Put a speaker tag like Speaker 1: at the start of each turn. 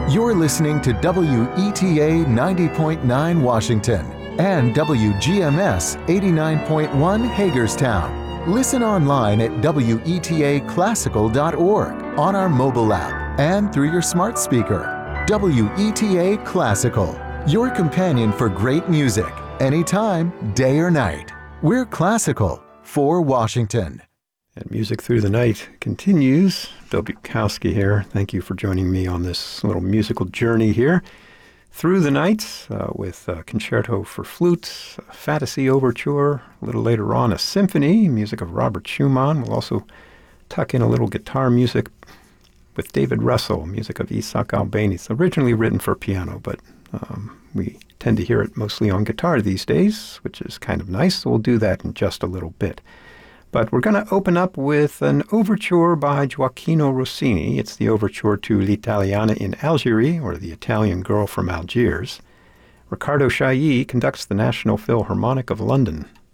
Speaker 1: You're listening to WETA 90.9 Washington and WGMS 89.1 Hagerstown. Listen online at WETAclassical.org, on our mobile app, and through your smart speaker. WETA Classical, your companion for great music, anytime, day or night. We're classical for Washington.
Speaker 2: And Music Through the Night continues. Bill Bukowski here. Thank you for joining me on this little musical journey here through the night with Concerto for Flute, Fantasy Overture, a little later on a symphony, music of Robert Schumann. We'll also tuck in a little guitar music with David Russell, music of Isaac Albéniz. It's originally written for piano, but we tend to hear it mostly on guitar these days, which is kind of nice, so we'll do that in just a little bit. But we're going to open up with an overture by Gioacchino Rossini. It's the overture to L'Italiana in Algérie, or the Italian Girl from Algiers. Riccardo Chailly conducts the National Philharmonic of London.